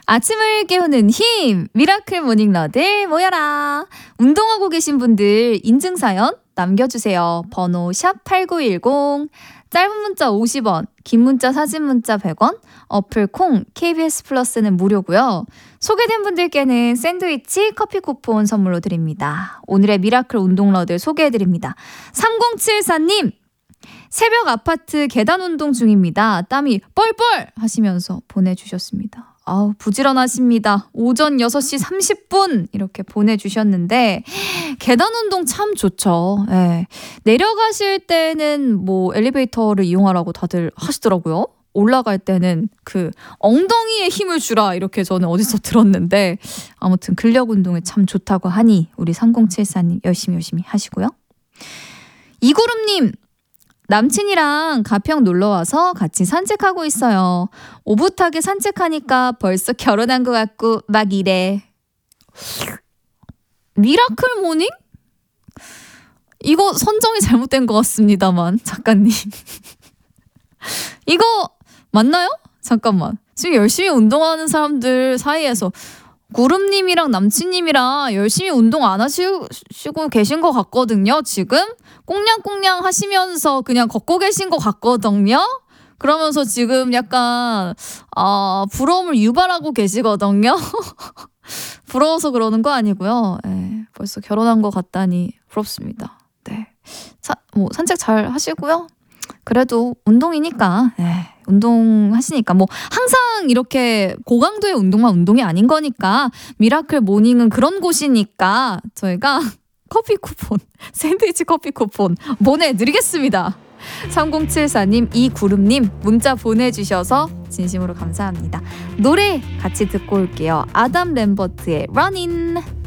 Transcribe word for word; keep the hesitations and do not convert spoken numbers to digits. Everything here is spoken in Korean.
아침을 깨우는 힘 미라클 모닝러들 모여라. 운동하고 계신 분들 인증사연 남겨주세요. 번호 샵 팔구일공, 짧은 문자 오십 원, 긴 문자 사진 문자 백 원, 어플 콩 케이비에스 플러스는 무료고요. 소개된 분들께는 샌드위치 커피 쿠폰 선물로 드립니다. 오늘의 미라클 운동러들 소개해드립니다. 삼공칠사님, 새벽 아파트 계단 운동 중입니다. 땀이 뻘뻘 하시면서 보내주셨습니다. 아우, 부지런하십니다. 오전 여섯 시 삼십 분 이렇게 보내주셨는데, 계단 운동 참 좋죠. 예. 내려가실 때는 뭐 엘리베이터를 이용하라고 다들 하시더라고요. 올라갈 때는 그 엉덩이에 힘을 주라 이렇게 저는 어디서 들었는데, 아무튼 근력 운동에 참 좋다고 하니 우리 삼공칠사님 열심히 열심히 하시고요. 이구름님, 남친이랑 가평 놀러와서 같이 산책하고 있어요. 오붓하게 산책하니까 벌써 결혼한 것 같고 막 이래. 미라클 모닝? 이거 선정이 잘못된 것 같습니다만 작가님. 이거 맞나요? 잠깐만. 지금 열심히 운동하는 사람들 사이에서 구름님이랑 남친님이랑 열심히 운동 안 하시고 계신 것 같거든요. 지금 꽁냥꽁냥 하시면서 그냥 걷고 계신 것 같거든요. 그러면서 지금 약간 아, 부러움을 유발하고 계시거든요. 부러워서 그러는 거 아니고요. 네, 벌써 결혼한 것 같다니 부럽습니다. 네, 사, 뭐 산책 잘 하시고요. 그래도 운동이니까, 네, 운동하시니까 뭐 항상 이렇게 고강도의 운동만 운동이 아닌 거니까, 미라클 모닝은 그런 곳이니까 저희가 커피 쿠폰, 샌드위치 커피 쿠폰 보내드리겠습니다. 삼공칠사님, 이구름님 문자 보내주셔서 진심으로 감사합니다. 노래 같이 듣고 올게요. 아담 램버트의 Running.